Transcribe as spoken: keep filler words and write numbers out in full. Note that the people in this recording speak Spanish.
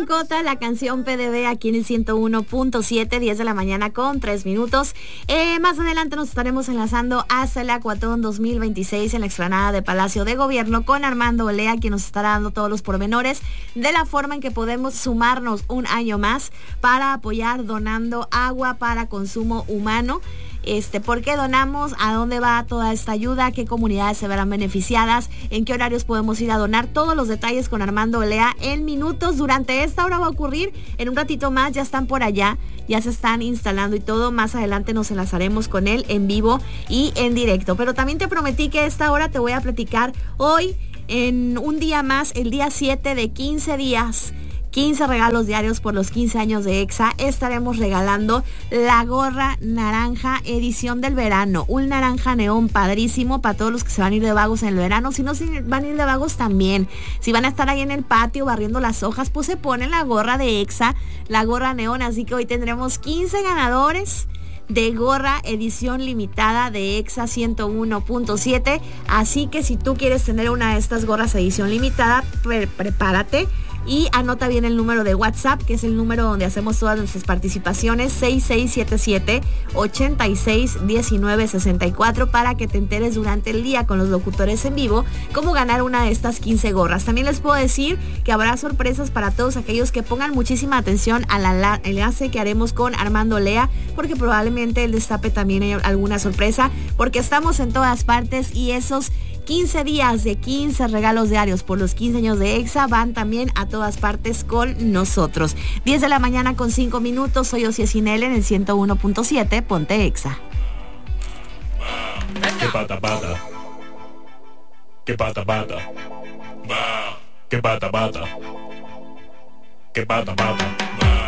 Ryan Cota, la canción P D D aquí en el ciento uno punto siete, diez de la mañana con tres minutos. Eh, más adelante nos estaremos enlazando hasta el Acuatón dos mil veintiséis en la explanada de Palacio de Gobierno con Armando Olea, quien nos estará dando todos los pormenores de la forma en que podemos sumarnos un año más para apoyar donando agua para consumo humano. Este, ¿por qué donamos? ¿A dónde va toda esta ayuda? ¿Qué comunidades se verán beneficiadas? ¿En qué horarios podemos ir a donar? Todos los detalles con Armando Olea en minutos. Durante esta hora va a ocurrir. En un ratito más ya están por allá. Ya se están instalando y todo. Más adelante nos enlazaremos con él en vivo y en directo. Pero también te prometí que a esta hora te voy a platicar hoy, en un día más, el día siete de quince días. quince regalos diarios por los quince años de EXA. Estaremos regalando la gorra naranja edición del verano. Un naranja neón padrísimo para todos los que se van a ir de vagos en el verano. Si no se van a ir de vagos también. Si van a estar ahí en el patio barriendo las hojas, pues se pone la gorra de EXA, la gorra neón. Así que hoy tendremos quince ganadores de gorra edición limitada de EXA ciento uno punto siete. Así que si tú quieres tener una de estas gorras edición limitada, pre- prepárate. Y anota bien el número de WhatsApp, que es el número donde hacemos todas nuestras participaciones, seis seis siete siete, ocho seis uno nueve seis cuatro, para que te enteres durante el día con los locutores en vivo cómo ganar una de estas quince gorras. También les puedo decir que habrá sorpresas para todos aquellos que pongan muchísima atención al enlace que haremos con Armando Olea, porque probablemente el destape también hay alguna sorpresa, porque estamos en todas partes y esos quince días de quince regalos diarios por los quince años de EXA van también a todas partes con nosotros. diez de la mañana con cinco minutos. Soy Osia Sinel en el ciento uno punto siete. Ponte EXA. Que pata pata. Que pata pata. Que pata pata. Que pata pata.